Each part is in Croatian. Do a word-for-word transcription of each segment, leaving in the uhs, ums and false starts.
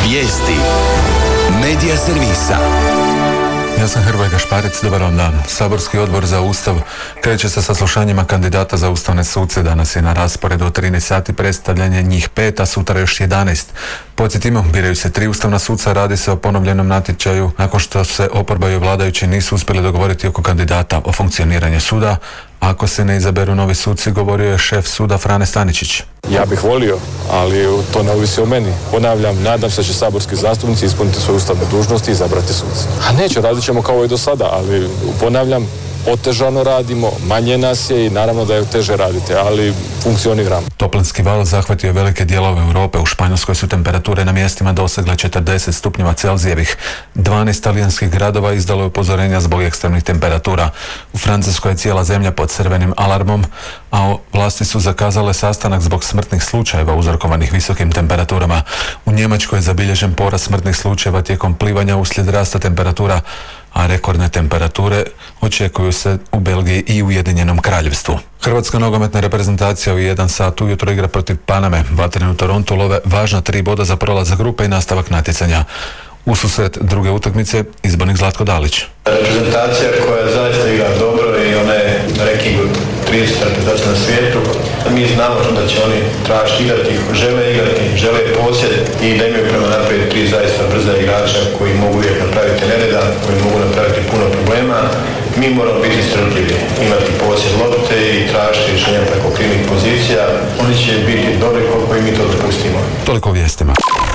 Vijesti Medija servisa. Ja sam Hrvoje Gašparec, dobar vam dan. Saborski odbor za Ustav kreće sa saslušanjima kandidata za ustavne suce. Danas je na rasporedu od trinaest sati predstavljanje njih pet, a sutra još jedanaest. Podsjetimo, biraju se tri ustavna suca, radi se o ponovljenom natječaju nakon što se oporba i vladajući nisu uspjeli dogovoriti oko kandidata o funkcioniranju suda. Ako se ne izaberu novi suci, govorio je šef suda Frane Staničić. Ja bih volio, ali to ne ovisi o meni. Ponavljam, nadam se da će saborski zastupnici ispuniti svoje ustavne dužnosti i izabrati suce. A neće, radit ćemo kao i do sada, ali ponavljam, otežano radimo, manje nas je i naravno da je teže raditi, ali funkcioniramo. Toplinski val zahvatio velike dijelove Europe. U Španjolskoj su temperature na mjestima dosegle četrdeset stupnjeva Celzijevih. dvanaest talijanskih gradova izdalo je upozorenja zbog ekstremnih temperatura. U Francuskoj je cijela zemlja pod crvenim alarmom, a vlasti su zakazale sastanak zbog smrtnih slučajeva uzrokovanih visokim temperaturama. U Njemačkoj je zabilježen porast smrtnih slučajeva tijekom plivanja uslijed rasta temperatura, a rekordne temperature očekuju se u Belgiji i Ujedinjenom Kraljevstvu. Hrvatska nogometna reprezentacija u jedan sat ujutro igra protiv Paname. Vatreni u Torontu love važna tri boda za prolazak grupe i nastavak natjecanja. Ususret druge utakmice izbornik Zlatko Dalić. Reprezentacija koja zaista igra dobro i ona je na rankingu trideset reprezentacija na svijetu. Mi znamo da će oni tražiti igrati, žele igrati, žele posjed i da imaju prema naprijed tri zaista brza igrača koji mogu uvijek napraviti nereda, koji mogu napraviti puno problema. Mi moramo biti strpljivi, imati posjed lopte i tražiti rješenja preko krivih pozicija. Oni će biti dobri koliko i mi to dopustimo. Toliko o vijestima.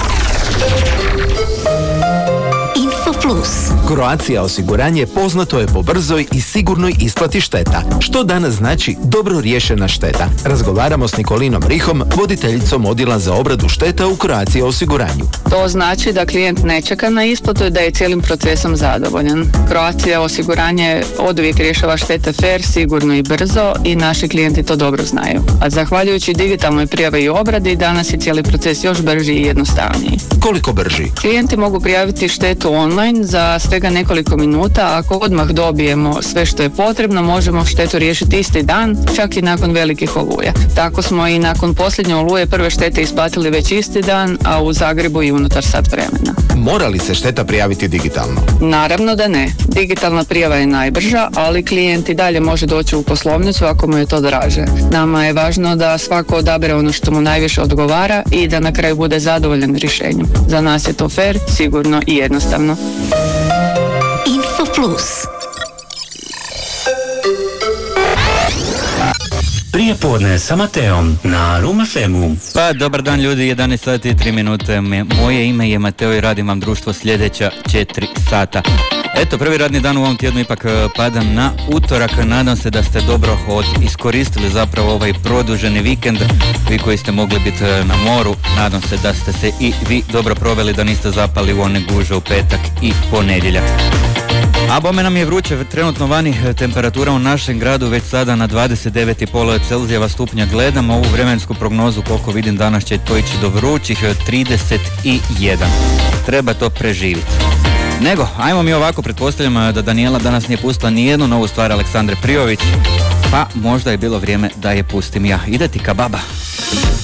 Plus. Croatia osiguranje poznato je po brzoj i sigurnoj isplati šteta. Što danas znači dobro riješena šteta? Razgovaramo s Nikolinom Rihom, voditeljicom odjela za obradu šteta u Croatia osiguranju. To znači da klijent ne čeka na isplatu i da je cijelim procesom zadovoljan. Croatia osiguranje oduvijek rješava štete fair, sigurno i brzo i naši klijenti to dobro znaju. A zahvaljujući digitalnoj prijavi i obradi danas je cijeli proces još brži i jednostavniji. Koliko brži? Klijenti mogu prijaviti štetu online za svega nekoliko minuta. Ako odmah dobijemo sve što je potrebno, možemo štetu riješiti isti dan, čak i nakon velikih oluja. Tako smo i nakon posljednje oluje prve štete isplatili već isti dan, a u Zagrebu i unutar sat vremena. Mora li se šteta prijaviti digitalno? Naravno da ne. Digitalna prijava je najbrža, ali klijent i dalje može doći u poslovnicu ako mu je to draže. Nama je važno da svako odabere ono što mu najviše odgovara i da na kraju bude zadovoljan rješenjem. Za nas je to fair, sigurno i jednostavno. Info Plus. Prije podne sa Mateom na Room F M-u. Pa, dobar dan ljudi, jedanaest sati i tri minute. Moje ime je Mateo i radim vam društvo sljedeća četiri sata. Eto, prvi radni dan u ovom tjednu ipak pada na utorak. Nadam se da ste dobro od iskoristili zapravo ovaj produženi vikend. Vi koji ste mogli biti na moru, nadam se da ste se i vi dobro proveli, da niste zapali u one guže u petak i ponedjeljak. A bome nam je vruće, trenutno vani temperatura u našem gradu već sada na dvadeset devet zarez pet Celzijeva stupnja. Gledam ovu vremensku prognozu, koliko vidim danas će to ići do vrućih trideset jedan. Treba to preživjeti. Nego, ajmo mi ovako, pretpostavljam da Daniela danas nije pustila nijednu novu stvar Aleksandre Prijović, pa možda je bilo vrijeme da je pustim ja. Ide ti ka baba.